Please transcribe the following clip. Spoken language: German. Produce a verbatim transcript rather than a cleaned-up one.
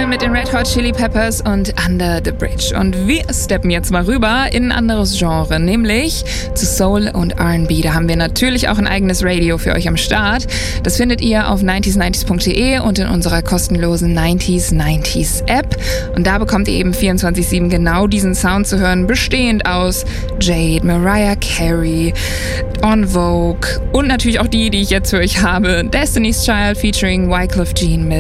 Jewel mit den Red Hot Chili Peppers und Under the Bridge. Und wir steppen jetzt mal rüber in ein anderes Genre, nämlich zu Soul und R and B. Da haben wir natürlich auch ein eigenes Radio für euch am Start. Das findet ihr auf neunzig neunzig punkt de und in unserer kostenlosen neunzig neunzig App. Und da bekommt ihr eben vierundzwanzig sieben genau diesen Sound zu hören, bestehend aus Jade, Mariah Carey, En Vogue und natürlich auch die, die ich jetzt für euch habe. Destiny's Child featuring Wyclef Jean mit